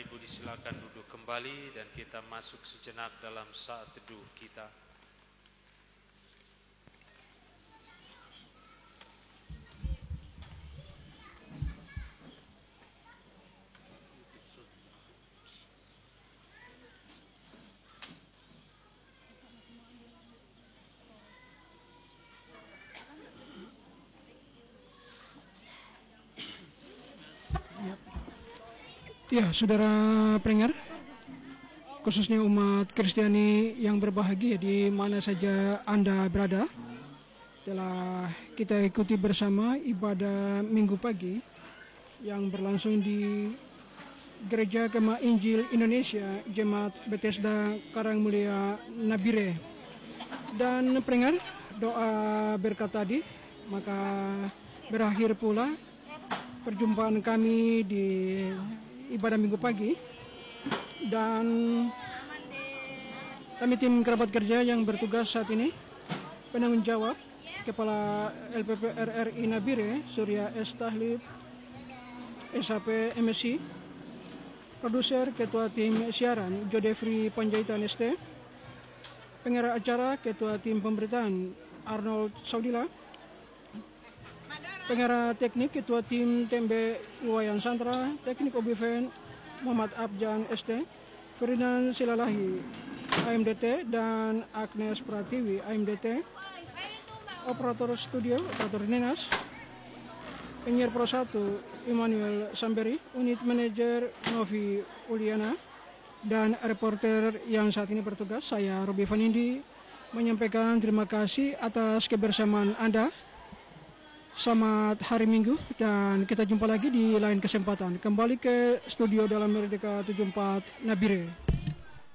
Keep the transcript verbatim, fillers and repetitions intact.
Bapak Ibu disilakan duduk kembali dan kita masuk sejenak dalam saat teduh kita. Ya, saudara pendengar, khususnya umat Kristiani yang berbahagia di mana saja Anda berada, telah kita ikuti bersama ibadah Minggu pagi yang berlangsung di Gereja Gema Injil Indonesia Jemaat Bethesda Karangmulia Nabire. Dan pendengar, doa berkat tadi, maka berakhir pula perjumpaan kami di ibadah Minggu pagi, dan kami tim kerabat kerja yang bertugas saat ini, penanggung jawab Kepala L P P R R I Nabire Surya S. Tahlib S H P M S I, produser Ketua Tim Siaran Jodefri Panjaitan S T, pengarah acara Ketua Tim Pemberitaan Arnold Saudila, pengarah teknik Ketua Tim Tembe Iwayan Santra, teknik Obiven Muhammad Abjan S T, Ferdinand Silalahi A M D T, dan Agnes Pratiwi A M D T, operator studio operator Ninas, penyiar Pro satu Immanuel Samberi, unit manajer Novi Uliana, dan reporter yang saat ini bertugas saya Robi Vanindi menyampaikan terima kasih atas kebersamaan Anda. Selamat hari Minggu, dan kita jumpa lagi di lain kesempatan. Kembali ke studio dalam Merdeka tujuh puluh empat Nabire.